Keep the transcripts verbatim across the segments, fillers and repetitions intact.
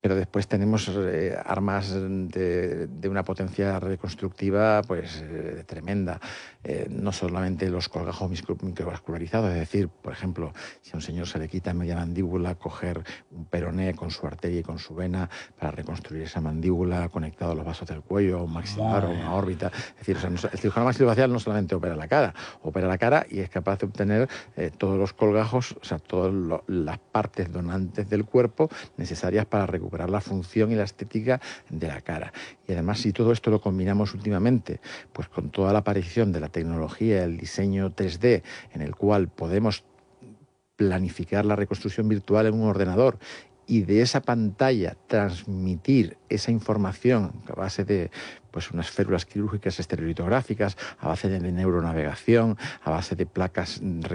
Pero después tenemos eh, armas de, de una potencia reconstructiva pues eh, tremenda. Eh, no solamente los colgajos micro, microvascularizados, es decir, por ejemplo, si a un señor se le quita media mandíbula, coger un peroné con su arteria y con su vena para reconstruir esa mandíbula conectado a los vasos del cuello, a un maxilar o una órbita. Es decir, o sea, no, el cirujano maxilofacial no solamente opera la cara, opera la cara y es capaz de obtener eh, todos los colgajos, o sea, todas lo, las partes donantes del cuerpo necesarias para recuperar la función y la estética de la cara. Y además, si todo esto lo combinamos últimamente pues con toda la aparición de la tecnología, el diseño tres D, en el cual podemos planificar la reconstrucción virtual en un ordenador y de esa pantalla transmitir esa información a base de pues unas férulas quirúrgicas estereolitográficas, a base de neuronavegación, a base de placas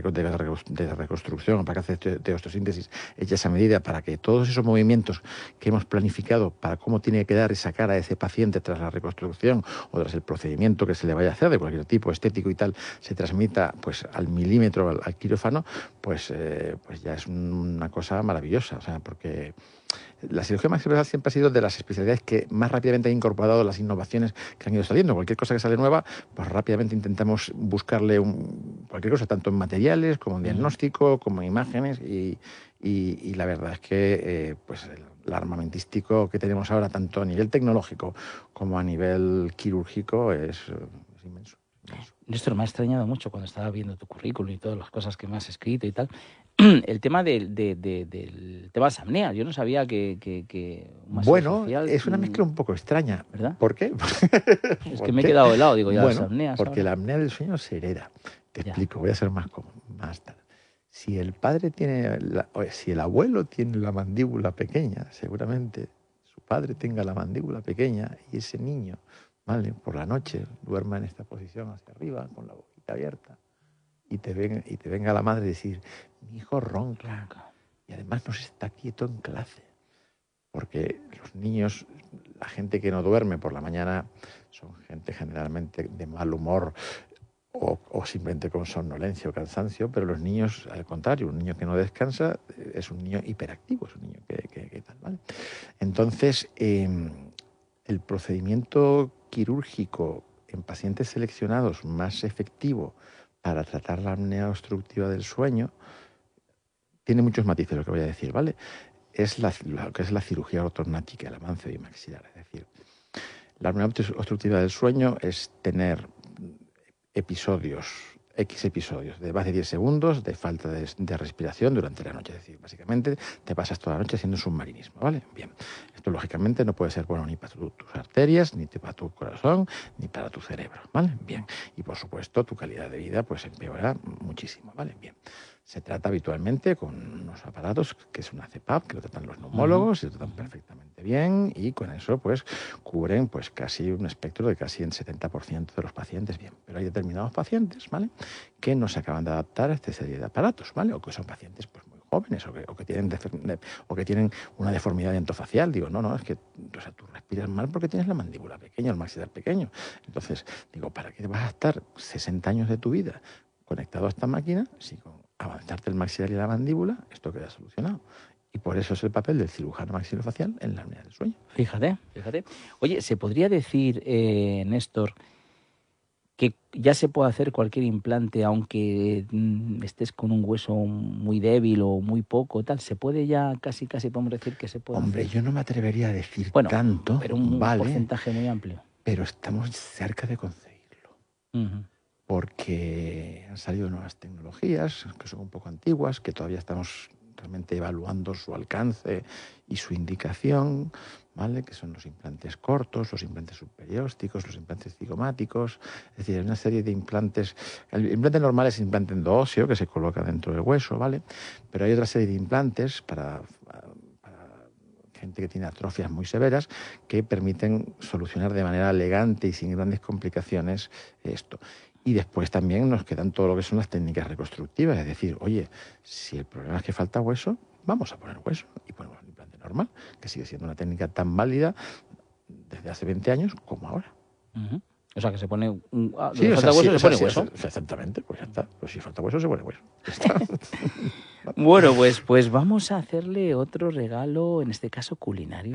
de reconstrucción, placas de osteosíntesis hechas a medida para que todos esos movimientos que hemos planificado para cómo tiene que dar esa cara a ese paciente tras la reconstrucción o tras el procedimiento que se le vaya a hacer de cualquier tipo, estético y tal, se transmita pues al milímetro al, al quirófano, pues, eh, pues ya es una cosa maravillosa, o sea, porque la cirugía maxilofacial siempre ha sido de las especialidades que más rápidamente ha incorporado las innovaciones que han ido saliendo. Cualquier cosa que sale nueva, pues rápidamente intentamos buscarle un, cualquier cosa, tanto en materiales, como en diagnóstico, como en imágenes, y, y, y la verdad es que eh, pues el, el armamentístico que tenemos ahora, tanto a nivel tecnológico como a nivel quirúrgico, es, es inmenso. Néstor, me ha extrañado mucho cuando estaba viendo tu currículum y todas las cosas que me has escrito y tal. El tema de, de, de, del tema de las apneas. Yo no sabía que... que, que bueno, social, es una mezcla un poco extraña. ¿Verdad? ¿Por qué? Es que me he quedado helado, digo, ya bueno, las apneas. porque ahora. la apnea del sueño se hereda. Te Ya. explico, voy a ser más, más tal. Si el padre tiene, la, o si el abuelo tiene la mandíbula pequeña, seguramente su padre tenga la mandíbula pequeña y ese niño, ¿vale? Por la noche duerma en esta posición hacia arriba, con la boquita abierta, y te, ven, y te venga la madre y decir, mi hijo ronca, y además no se está quieto en clase. Porque los niños, la gente que no duerme por la mañana, son gente generalmente de mal humor, O, o simplemente con somnolencia o cansancio, pero los niños, al contrario, un niño que no descansa es un niño hiperactivo, es un niño que, que, que tal, ¿vale? Entonces, eh, el procedimiento quirúrgico en pacientes seleccionados más efectivo para tratar la apnea obstructiva del sueño tiene muchos matices, lo que voy a decir, ¿vale? Es la, lo que es la cirugía ortognática, el avance bimaxilar, es decir, la apnea obstructiva del sueño es tener episodios, X episodios, de más de diez segundos de falta de, de respiración durante la noche. Es decir, básicamente te pasas toda la noche haciendo submarinismo, ¿vale? Bien, esto lógicamente no puede ser bueno ni para tu, tus arterias, ni para tu corazón, ni para tu cerebro, ¿vale? Bien, y por supuesto tu calidad de vida pues empeora muchísimo, ¿vale? Bien. Se trata habitualmente con unos aparatos que es una C PAP, que lo tratan los neumólogos, y lo tratan perfectamente bien, y con eso pues cubren pues casi un espectro de casi el setenta por ciento de los pacientes bien. Pero hay determinados pacientes, ¿vale?, que no se acaban de adaptar a esta serie de aparatos, ¿vale? O que son pacientes pues muy jóvenes, o que, o que tienen de, o que tienen una deformidad dentofacial. Digo, no, no, es que o sea, tú respiras mal porque tienes la mandíbula pequeña, el maxilar pequeño. Entonces, digo, ¿para qué vas a estar sesenta años de tu vida conectado a esta máquina si con avanzarte el maxilar y la mandíbula esto queda solucionado? Y por eso es el papel del cirujano maxilofacial en la apnea del sueño. Fíjate, fíjate. Oye, ¿se podría decir, eh, Néstor, que ya se puede hacer cualquier implante aunque mm, estés con un hueso muy débil o muy poco, tal? ¿Se puede ya casi, casi podemos decir que se puede Hombre, hacer? yo no me atrevería a decir bueno, tanto, pero un vale, porcentaje muy amplio. Pero estamos cerca de conseguirlo. Uh-huh. Porque han salido nuevas tecnologías que son un poco antiguas, que todavía estamos realmente evaluando su alcance y su indicación, ¿vale? Que son los implantes cortos, los implantes subperiósticos, los implantes cigomáticos. Es decir, hay una serie de implantes. El implante normal es implante endoóseo que se coloca dentro del hueso, ¿vale? Pero hay otra serie de implantes para, para gente que tiene atrofias muy severas que permiten solucionar de manera elegante y sin grandes complicaciones esto. Y después también nos quedan todo lo que son las técnicas reconstructivas. Es decir, oye, si el problema es que falta hueso, vamos a poner hueso y ponemos un implante normal, que sigue siendo una técnica tan válida desde hace veinte años como ahora. Uh-huh. O sea, que se pone un... Ah, sí, falta o sea, hueso, sí, se o sea, pone sí, hueso. Sí, exactamente, pues ya está. Pues si falta hueso, se pone hueso. Bueno, pues, pues vamos a hacerle otro regalo, en este caso culinario.